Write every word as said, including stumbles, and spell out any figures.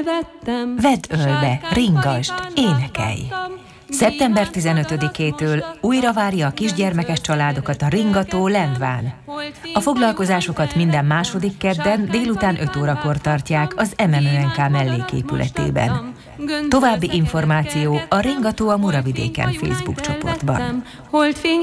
Vedd ölbe, ringasd, énekelj! szeptember tizenötödikétől újra várja a kisgyermekes családokat a ringató Lendván. A foglalkozásokat minden második kedden délután öt órakor tartják az em em o en ká melléképületében. További információ a Ringató a Muravidéken Facebook csoportban.